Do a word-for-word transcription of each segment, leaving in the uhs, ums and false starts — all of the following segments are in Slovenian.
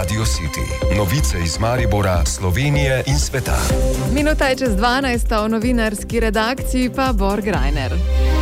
Radio City. Novice iz Maribora, Slovenije in sveta. Minuta je čez dvanajsto, v novinarski redakciji pa Borg Reiner.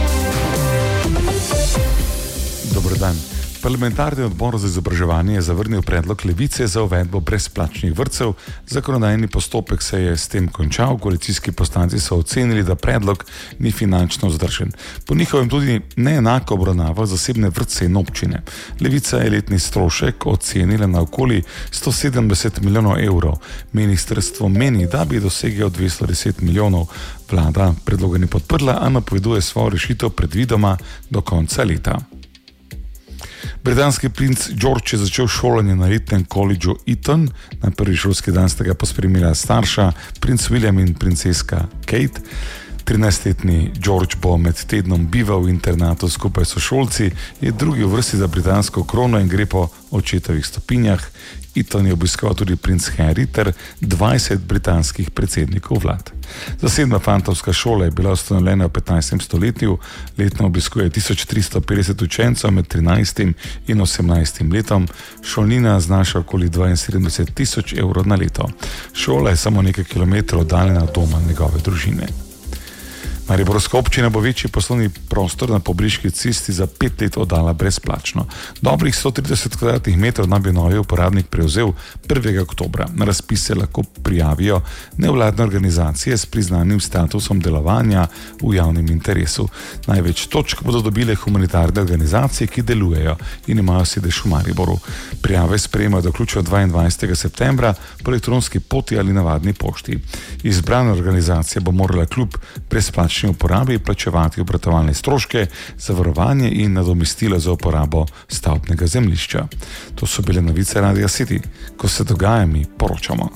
Dober dan. Parlamentarni odbor za izobraževanje je zavrnil predlog Levice za uvedbo brezplačnih vrtcev. Zakonodajni postopek se je s tem končal. Koalicijski poslanci so ocenili, da predlog ni finančno vzdržen. Po njihovem tudi neenako obravnava zasebne vrtce in občine. Levica je letni strošek ocenila na okoli sto sedemdeset milijonov evrov. Ministrstvo meni, da bi dosegel dvesto deset milijonov. Vlada predloga ni podprla, a napoveduje svojo rešitev predvidoma do konca leta. Britanski princ George je začel šolanje na elitnem koledžu Eton. Na prvi šolski dan sta ga pospremila starša, princ William in princeska Kate. trinajstletni George bo med tednom bival v internatu skupaj s sošolci, je drugi v vrsti za britansko krono in gre po očetovih stopinjah. Eton je obiskal tudi princ Harry ter dvajset britanskih predsednikov vlad. Zasebna fantovska šola je bila ustanovljena v petnajstem stoletju, letno obiskuje tisoč tristo petdeset učencev med trinajstim in osemnajstim letom, šolnina znaša okoli dvainsedemdeset tisoč evrov na leto. Šola je samo nekaj kilometrov oddaljena od doma njegove družine. Mariborska občina bo večji poslovni prostor na Pobriški cesti za pet let oddala brezplačno. Dobrih sto trideset kvadratnih metrov naj bi novi uporabnik prevzel prvega oktobra. Na razpis se lahko prijavijo nevladne organizacije s priznanim statusom delovanja v javnem interesu. Največ točk bodo dobile humanitarne organizacije, ki delujejo in imajo sedež v Mariboru. Prijave sprejemajo do vključno dvaindvajsetega septembra po elektronski poti ali navadni pošti. Izbrana organizacija bo morala kljub brezplačni uporabi plačevati obratovalne stroške, zavarovanje in nadomestilo za uporabo stavbnega zemljišča. To so bile novice Radia City. Ko se dogaja, mi poročamo.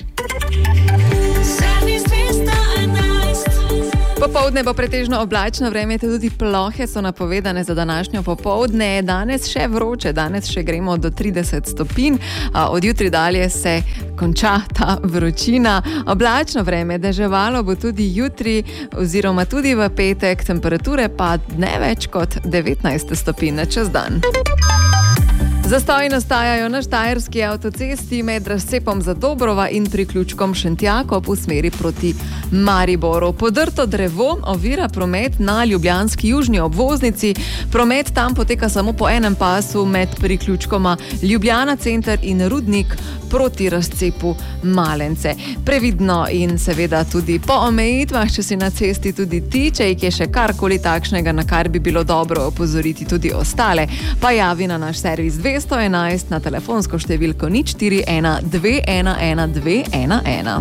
Popoldne bo pretežno oblačno vreme, tudi plohe so napovedane za današnjo popoldne. Danes še vroče, danes še gremo do trideset stopinj, od jutri dalje se konča ta vročina. Oblačno vreme, deževalo bo tudi jutri oziroma tudi v petek, temperature pa ne več kot devetnajst stopinj čez dan. Zastoji nastajajo na štajerski avtocesti med razcepom Zadobrova in priključkom Šentjakov v smeri proti Mariboru. Podrto drevo ovira promet na ljubljanski južni obvoznici. Promet tam poteka samo po enem pasu med priključkoma Ljubljana center in Rudnik proti razcepu Malence. Previdno in seveda tudi po omejitvah, če si na cesti tudi ti, če jih je še karkoli takšnega, na kar bi bilo dobro opozoriti tudi ostale, pa javi na naš servis dvesto enajst na telefonsko številko nič štiri ena dve ena ena dve ena ena.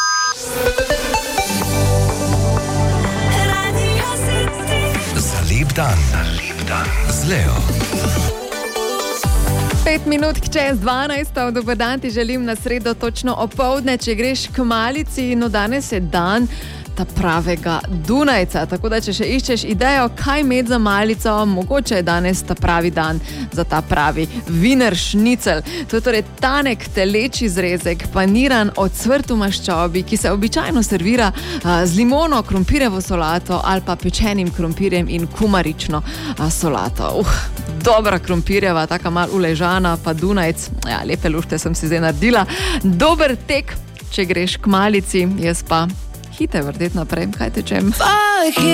Za lep dan, za lep dan z Leo. Pet minut čez dvanajsto, dober dan ti želim na sredo točno opoldne, če greš k malici, no danes je dan ta pravega Dunajca, tako da če še iščeš idejo, kaj imeti za malico, mogoče je danes ta pravi dan za ta pravi Wiener Schnitzel. To je torej tanek teleči zrezek, paniran ocvrt v maščobi, ki se običajno servira a, z limono, krompirjevo solato ali pa pečenim krompirjem in kumarično a, solato. Uh, dobra krompirjeva, taka mal uležana, pa Dunajc, ja, lepe lušte sem si zdaj naredila. Dober tek, če greš k malici, jaz pa hite vrtet naprej, kaj tečem.